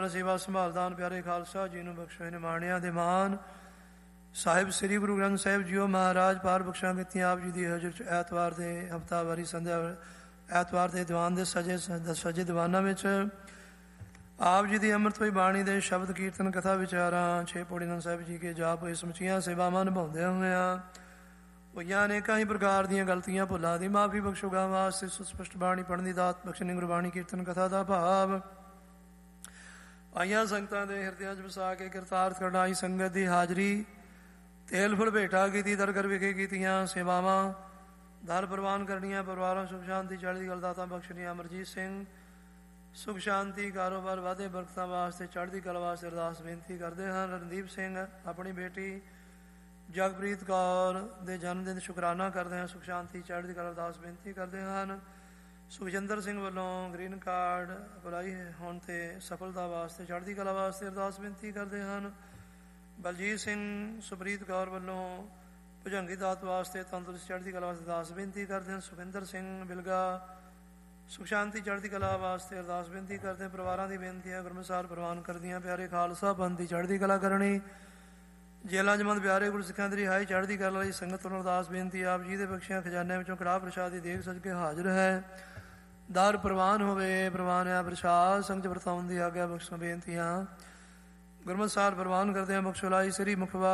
ਸੇਵਾ ਸੰਭਾਲਦਾਨ ਪਿਆਰੇ ਖਾਲਸਾ ਜੀ ਨੂੰ ਬਖਸ਼ੋ ਨਿਮਾਣਿਆਂ ਦੇ ਮਾਨ ਸਾਹਿਬ ਸ੍ਰੀ ਗੁਰੂ ਗ੍ਰੰਥ ਸਾਹਿਬ ਜੀਓ ਮਹਾਰਾਜ ਪਾਰ ਬਖਸ਼ਾਂ ਕੀਤੀਆਂ ਆਪ ਜੀ ਦੀ ਹਜ਼ੂਰ 'ਚ ਐਤਵਾਰ ਦੇ ਹਫ਼ਤਾਵਾਰੀ ਸੰਧਿਆ ਐਤਵਾਰ ਦੇ ਦੀਵਾਨ ਦੇ ਸਜੇ ਦੀਵਾਨਾਂ ਵਿੱਚ ਆਪ ਜੀ ਦੀ ਅੰਮ੍ਰਿਤਮਈ ਬਾਣੀ ਦੇ ਸ਼ਬਦ ਕੀਰਤਨ ਕਥਾ ਵਿਚਾਰਾਂ 6 ਪੌੜੀ ਆਨੰਦ ਸਾਹਿਬ ਜੀ ਕੇ ਜਾਪ ਹੋਏ ਸਮੁੱਚੀਆਂ ਸੇਵਾਵਾਂ ਨਿਭਾਉਂਦੇ ਹੋਇਆਂ ਹੋਈਆਂ ਅਨੇਕਾਂ ਹੀ ਪ੍ਰਕਾਰ ਦੀਆਂ ਗਲਤੀਆਂ ਭੁੱਲਾਂ ਦੀ ਮਾਫੀ ਬਖਸ਼ੋਗਾ ਵਾਸਤੇ ਸੁਸਪਸ਼ਟ ਬਾਣੀ ਪੜ੍ਹਨ ਦੀ ਦਾਤ ਬਖਸ਼ਣੀ ਗੁਰਬਾਣੀ ਕੀਰਤਨ ਕਥਾ ਦਾ ਭਾਵ ਆਈਆਂ ਸੰਗਤਾਂ ਦੇ ਹਿਰਦਿਆਂ 'ਚ ਵਸਾ ਕੇ ਕਿਰਤਾਰਥ ਕਰਨ ਆਈ ਸੰਗਤ ਦੀ ਹਾਜ਼ਰੀ ਤੇਲ ਫੁੱਲ ਭੇਟਾ ਕੀਤੀ ਦਰਗਰ ਵਿਖੇ ਕੀਤੀਆਂ ਸੇਵਾਵਾਂ ਦਰ ਪ੍ਰਵਾਨ ਕਰਨੀਆਂ ਪਰਿਵਾਰਾਂ ਸੁਖ ਸ਼ਾਂਤੀ ਚੜ੍ਹਦੀ ਕਲਾ ਦਾਤਾ ਬਖਸ਼ਣੀ ਅਮਰਜੀਤ ਸਿੰਘ ਸੁਖ ਸ਼ਾਂਤੀ ਕਾਰੋਬਾਰ ਵਾਧੇ ਬਰਕਤਾਂ ਵਾਸਤੇ ਚੜ੍ਹਦੀ ਕਲਾ ਵਾਸਤੇ ਅਰਦਾਸ ਬੇਨਤੀ ਕਰਦੇ ਹਨ। ਰਣਦੀਪ ਸਿੰਘ ਆਪਣੀ ਬੇਟੀ ਜਗਪ੍ਰੀਤ ਕੌਰ ਦੇ ਜਨਮ ਦਿਨ ਸ਼ੁਕਰਾਨਾ ਕਰਦੇ ਹਨ। ਸੁਖ ਸ਼ਾਂਤੀ ਚੜ੍ਹਦੀ ਕਲਾ ਅਰਦਾਸ ਬੇਨਤੀ ਕਰਦੇ ਹਨ। ਸੁਖਜਿੰਦਰ ਸਿੰਘ ਵੱਲੋਂ ਗ੍ਰੀਨ ਕਾਰਡ ਅਪਲਾਈ ਹੋਣ 'ਤੇ ਸਫਲਤਾ ਵਾਸਤੇ ਚੜ੍ਹਦੀ ਕਲਾ ਵਾਸਤੇ ਅਰਦਾਸ ਬੇਨਤੀ ਕਰਦੇ ਹਨ। ਬਲਜੀਤ ਸਿੰਘ ਸੁਪ੍ਰੀਤ ਕੌਰ ਵੱਲੋਂ ਭੁਜੰਗੀ ਦਾਤ ਵਾਸਤੇ ਤੰਦਰੁਸਤ ਚੜ੍ਹਦੀ ਕਲਾ ਵਾਸਤੇ ਅਰਦਾਸ ਬੇਨਤੀ ਕਰਦੇ ਹਨ। ਸੁਖਿੰਦਰ ਸਿੰਘ ਬਿਲਗਾ ਸੁਖ ਸ਼ਾਂਤੀ ਚੜ੍ਹਦੀ ਕਲਾ ਵਾਸਤੇ ਅਰਦਾਸ ਬੇਨਤੀ ਕਰਦੇ ਪਰਿਵਾਰਾਂ ਦੀ ਬੇਨਤੀ ਹੈ ਗੁਰਮਸਾਰ ਪ੍ਰਵਾਨ ਕਰਦੀਆਂ ਪਿਆਰੇ ਖਾਲਸਾ ਪੰਥ ਦੀ ਚੜ੍ਹਦੀ ਕਲਾ ਕਰਨੀ ਜੇਲਾਂ ਜਮੰਦ ਪਿਆਰੇ ਗੁਰੂ ਸਿੱਖਾਂ ਦੀ ਰਿਹਾਈ ਚੜ੍ਹਦੀ ਕਲਾ ਲਈ ਸੰਗਤ ਨੂੰ ਅਰਦਾਸ ਬੇਨਤੀ ਆਪ ਜੀ ਦੇ ਬਖਸ਼ਿਆਂ ਖਜ਼ਾਨਿਆਂ ਵਿੱਚੋਂ ਕੜਾਹ ਪ੍ਰਸ਼ਾਦ ਦੀ ਦੇਗ ਸਜ ਕੇ ਹਾਜ਼ਰ ਹੈ ਦਰ ਪ੍ਰਵਾਨ ਹੋਵੇ ਪ੍ਰਵਾਨ ਆ ਪ੍ਰਸ਼ਾਦ ਸੰਗਤ ਵਰਤਾਉਣ ਦੀ ਆਗਿਆ ਬਖਸ਼ੋ ਬੇਨਤੀਆਂ ਗੁਰਮਤਿ ਸਾਰ ਪ੍ਰਵਾਨ ਕਰਦੇ ਹਾਂ ਬਖਸ਼ੋ ਲਾਈ ਸ੍ਰੀ ਮੁਖਵਾ